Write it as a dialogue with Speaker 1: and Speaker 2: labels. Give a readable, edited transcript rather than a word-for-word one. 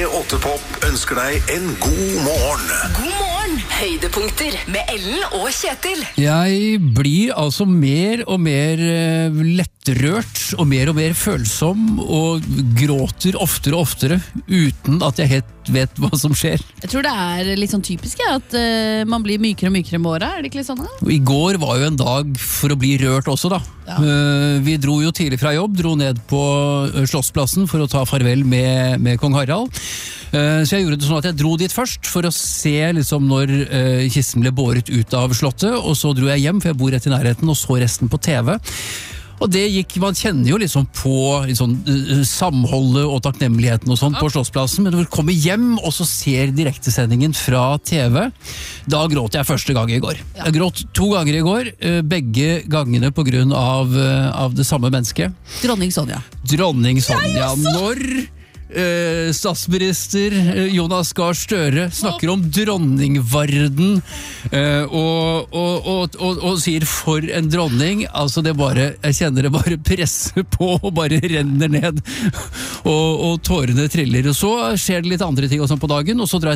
Speaker 1: P8 Pop ønsker deg en god morgen.
Speaker 2: God morgen! Høydepunkter med Ellen og Kjetil.
Speaker 3: Jeg blir altså mer og mer lettrørt og mer følsom og gråter oftere og oftere uten at jeg helt vet hva som skjer.
Speaker 4: Jeg tror det er litt sånn typisk at man blir mykere og mykere med året, er det ikke litt sånn da?
Speaker 3: I går var jo en dag for å bli rørt også da.
Speaker 4: Ja.
Speaker 3: Vi dro jo tidlig fra jobb, dro ned på Slottsplassen for å ta farvel med kong Harald. Så jeg gjorde det sånn at jeg dro dit først for å se liksom når kisten ble båret ut av slottet, og så dro jeg hjem, for jeg bor rett i nærheten, og så resten på TV. Og det gikk, man kjenner jo liksom på liksom, samholdet og takknemligheten og sånn på Slottsplassen, men når du kommer hjem og så ser direktesendingen fra TV, da gråt jeg første gang i går. Jeg gråt 2 ganger i går, begge gangene på grunn av det samme mennesket.
Speaker 4: Dronning Sonja.
Speaker 3: Dronning Sonja, når statsminister Jonas Gahr Støre snakker om dronningvarden og sier for en dronning, altså det bare, jeg kjenner det bare presser på og bare renner ned og tårene triller, og så skjer det litt andre ting og sånn på dagen, og så drar jeg